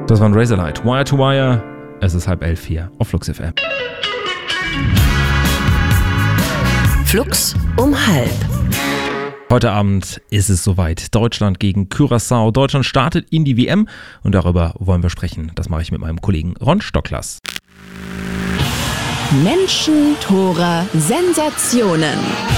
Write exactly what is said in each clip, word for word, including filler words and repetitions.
Das war ein Razorlight. Wire to Wire. Es ist halb elf hier auf Flux F M. Flux um halb. Heute Abend ist es soweit. Deutschland gegen Curaçao. Deutschland startet in die W M und darüber wollen wir sprechen. Das mache ich mit meinem Kollegen Ron Stocklers. Menschen, Tore, Sensationen.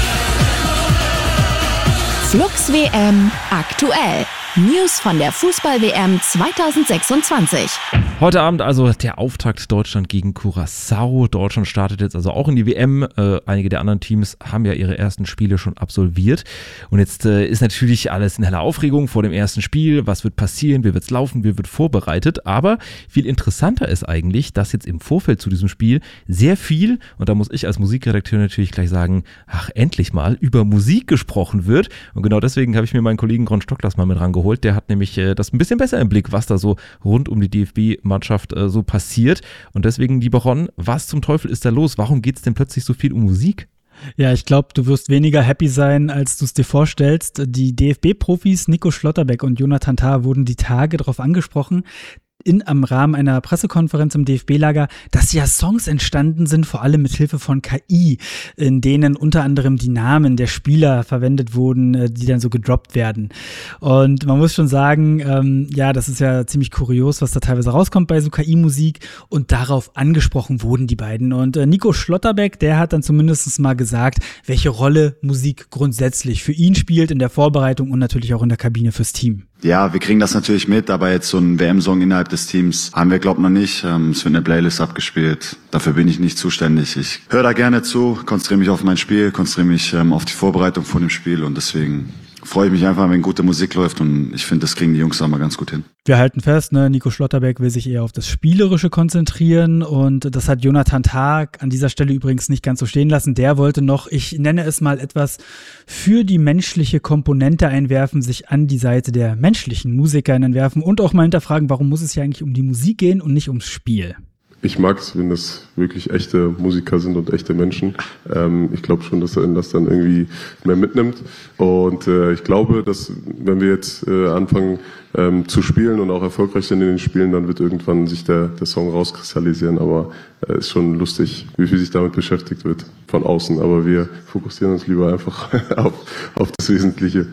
Flux W M aktuell. News von der Fußball-W M zwanzig sechsundzwanzig. Heute Abend also der Auftakt Deutschland gegen Curaçao. Deutschland startet jetzt also auch in die W M. Äh, einige der anderen Teams haben ja ihre ersten Spiele schon absolviert. Und jetzt äh, ist natürlich alles in heller Aufregung vor dem ersten Spiel. Was wird passieren? Wie wird es laufen? Wie wird vorbereitet? Aber viel interessanter ist eigentlich, dass jetzt im Vorfeld zu diesem Spiel sehr viel, und da muss ich als Musikredakteur natürlich gleich sagen, ach, endlich mal, über Musik gesprochen wird. Und genau deswegen habe ich mir meinen Kollegen Ron Stocklers mal mit rangeholt. Der hat nämlich äh, das ein bisschen besser im Blick, was da so rund um die D F B-Mannschaft äh, so passiert. Und deswegen, lieber Ron, was zum Teufel ist da los? Warum geht es denn plötzlich so viel um Musik? Ja, ich glaube, du wirst weniger happy sein, als du es dir vorstellst. Die D F B-Profis Nico Schlotterbeck und Jonathan Tah wurden die Tage darauf angesprochen, in am Rahmen einer Pressekonferenz im D F B-Lager, dass ja Songs entstanden sind, vor allem mit Hilfe von K I, in denen unter anderem die Namen der Spieler verwendet wurden, die dann so gedroppt werden. Und man muss schon sagen, ähm, ja, das ist ja ziemlich kurios, was da teilweise rauskommt bei so K I-Musik, und darauf angesprochen wurden die beiden. Und äh, Nico Schlotterbeck, der hat dann zumindest mal gesagt, welche Rolle Musik grundsätzlich für ihn spielt in der Vorbereitung und natürlich auch in der Kabine fürs Team. Ja, wir kriegen das natürlich mit, aber jetzt so ein W M-Song innerhalb des Teams haben wir, glaubt man nicht. Ähm, es wird eine Playlist abgespielt. Dafür bin ich nicht zuständig. Ich höre da gerne zu, konzentriere mich auf mein Spiel, konzentriere mich ähm, auf die Vorbereitung von dem Spiel, und deswegen freue ich mich einfach, wenn gute Musik läuft, und ich finde, das kriegen die Jungs da mal ganz gut hin. Wir halten fest, ne, Nico Schlotterbeck will sich eher auf das Spielerische konzentrieren, und das hat Jonathan Tah an dieser Stelle übrigens nicht ganz so stehen lassen. Der wollte noch, ich nenne es mal, etwas für die menschliche Komponente einwerfen, sich an die Seite der menschlichen MusikerInnen werfen und auch mal hinterfragen, warum muss es ja eigentlich um die Musik gehen und nicht ums Spiel? Ich mag es, wenn das wirklich echte Musiker sind und echte Menschen. Ähm, ich glaube schon, dass er das dann irgendwie mehr mitnimmt. Und äh, ich glaube, dass wenn wir jetzt äh, anfangen ähm, zu spielen und auch erfolgreich sind in den Spielen, dann wird irgendwann sich der, der Song rauskristallisieren. Aber es äh, ist schon lustig, wie viel sich damit beschäftigt wird von außen. Aber wir fokussieren uns lieber einfach auf, auf das Wesentliche.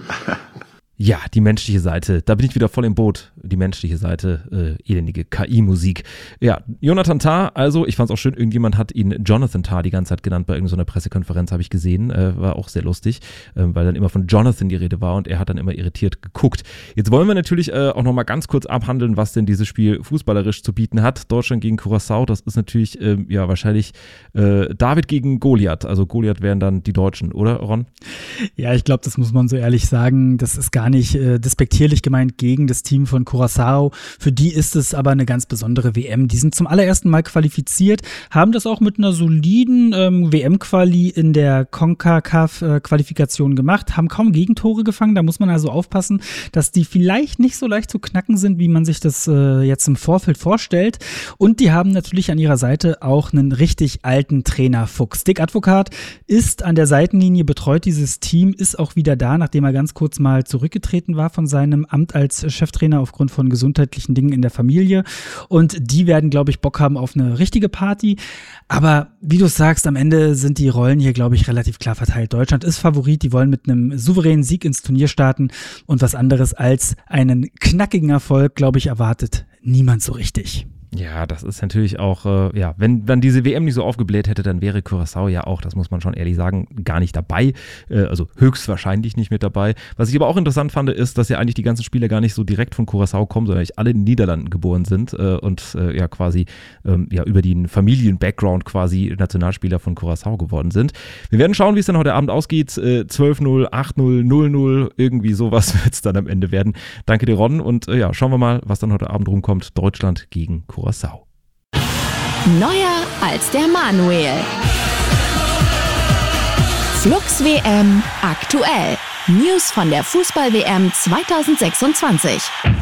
Ja, die menschliche Seite, da bin ich wieder voll im Boot, die menschliche Seite, äh, elendige K I-Musik. Ja, Jonathan Tah, also ich fand es auch schön, irgendjemand hat ihn Jonathan Tah die ganze Zeit genannt bei irgendeiner Pressekonferenz, habe ich gesehen, äh, war auch sehr lustig, äh, weil dann immer von Jonathan die Rede war und er hat dann immer irritiert geguckt. Jetzt wollen wir natürlich äh, auch nochmal ganz kurz abhandeln, was denn dieses Spiel fußballerisch zu bieten hat. Deutschland gegen Curaçao, das ist natürlich äh, ja wahrscheinlich äh, David gegen Goliath, also Goliath wären dann die Deutschen, oder Ron? Ja, ich glaube, das muss man so ehrlich sagen, das ist gar nicht äh, despektierlich gemeint gegen das Team von Curaçao. Für die ist es aber eine ganz besondere W M. Die sind zum allerersten Mal qualifiziert, haben das auch mit einer soliden ähm, W M-Quali in der CONCACAF-Qualifikation gemacht, haben kaum Gegentore gefangen. Da muss man also aufpassen, dass die vielleicht nicht so leicht zu knacken sind, wie man sich das äh, jetzt im Vorfeld vorstellt. Und die haben natürlich an ihrer Seite auch einen richtig alten Trainer Fuchs. Dick Advokat ist an der Seitenlinie, betreut dieses Team, ist auch wieder da, nachdem er ganz kurz mal zurückgetreten war von seinem Amt als Cheftrainer aufgrund von gesundheitlichen Dingen in der Familie. Und die werden, glaube ich, Bock haben auf eine richtige Party. Aber wie du sagst, am Ende sind die Rollen hier, glaube ich, relativ klar verteilt. Deutschland ist Favorit, die wollen mit einem souveränen Sieg ins Turnier starten, und was anderes als einen knackigen Erfolg, glaube ich, erwartet niemand so richtig. Ja, das ist natürlich auch, äh, ja, wenn dann diese W M nicht so aufgebläht hätte, dann wäre Curaçao ja auch, das muss man schon ehrlich sagen, gar nicht dabei, äh, also höchstwahrscheinlich nicht mit dabei. Was ich aber auch interessant fand, ist, dass ja eigentlich die ganzen Spieler gar nicht so direkt von Curaçao kommen, sondern eigentlich alle in den Niederlanden geboren sind äh, und äh, ja quasi ähm, ja über den Familien-Background quasi Nationalspieler von Curaçao geworden sind. Wir werden schauen, wie es dann heute Abend ausgeht, äh, zwölf null, acht null, null null, irgendwie sowas wird es dann am Ende werden. Danke dir, Ron, und äh, ja, schauen wir mal, was dann heute Abend rumkommt. Deutschland gegen Curaçao. Curaçao. Neuer als der Manuel. Flux W M aktuell. News von der Fußball-W M zwanzig sechsundzwanzig.